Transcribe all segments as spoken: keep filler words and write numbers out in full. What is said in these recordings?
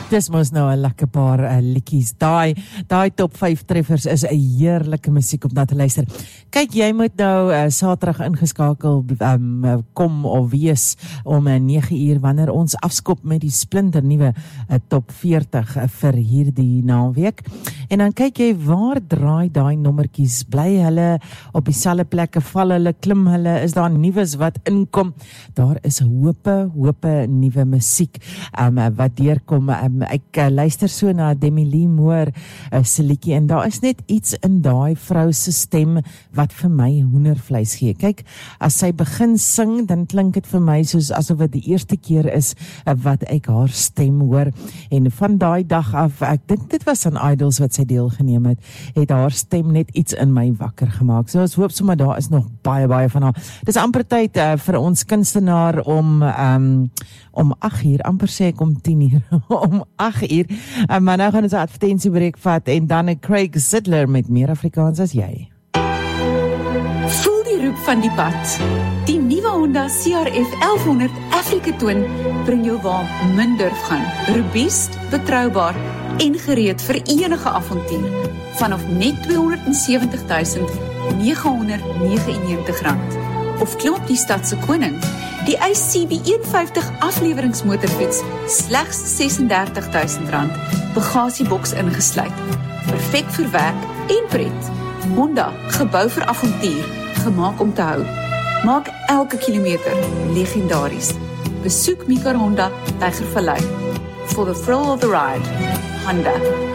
Dis mos nou 'n lekker paar uh, liedjies. Daai daai top vyf treffers is 'n heerlike musiek om na te luister. Kyk, jy moet nou uh, Saterdag ingeskakel um, kom of wees om uh, nege uur wanneer ons afskop met die splinter nuwe uh, top veertig uh, vir hierdie naweek. En dan kyk jy waar draai daai nommertjies, bly hulle op dieselfde plekke, val hulle, klim hulle, is daar nuus wat inkom? Daar is hope, hope nuwe musiek um, wat deurkom. Um, ek uh, luister so na Demi Lee Moore uh, se liedjie en daar is net iets in daai vrou se stem wat vir my hoendervleis gee. Kyk, as sy begin sing, dan klink dit vir my soos asof dit die eerste keer is uh, wat ek haar stem hoor. En van daai dag af, ek dink dit was aan Idols wat sy deelgeneem het, het haar stem net iets in my wakker gemaak. So ons hoop sommer daar is nog baie baie van haar. Dis amper tyd uh, vir ons kunstenaar om um, om agt uur, amper sê ek om tien uur, om agt uur, uh, maar nou gaan ons 'n advertentiebreek vat en dan 'n Craig Zidler met meer Afrikaans as jy. Voel die roep van die pad. Die nuwe Honda C R F elf honderd Africa Twin bring jou waar min durf gaan. Robuust, betroubaar en gereed vir enige avontuur. Vanaf net tweehonderdsewentig duisend negehonderdnegenennegentig rand. Of klim op die stad se koning, die I C B een vyftig afleweringsmotorfiets, slegs sesendertig duisend rand, bagasieboks ingesluit. Perfek vir werk en pret. Honda, gebou vir avontuur, gemaak om te hou. Maak elke kilometer legendaries. Besoek Mikar Honda, Tygervallei. For the thrill of the ride, Honda.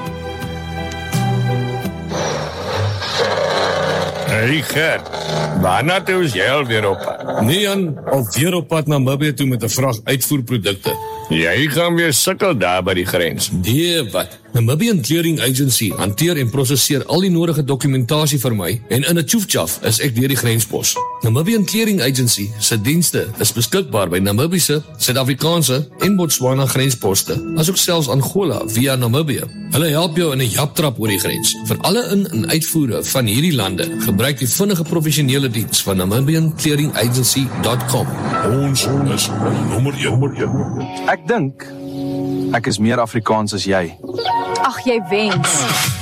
Hey Gert, waarna toe is jy alweer op? Nee Jan, alweer op pad na Namibië toe met 'n vrag uitvoerprodukte. Jy gaan weer sukkel daar by die grens. Nee, wat? Namibian Clearing Agency hanteer en prosesseer al die nodige dokumentasie vir my en in 'n tjoefjaf is ek deur die grenspos. Namibian Clearing Agency se dienste is beskikbaar by Namibiese, Suid-Afrikaanse en Botswana grensposte, asook selfs Angola via Namibië. Hulle help jou in 'n japtrap oor die grens. Vir alle in- en uitvoere van hierdie lande, gebruik die vinnige professionele diens van namibian clearing agency dot com. Ons is nommer een. Ek dink ek is meer Afrikaans as jy. Ag, jy wens.